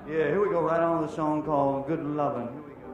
Yeah, here we go, right on with a song called Good Lovin'. Here we go.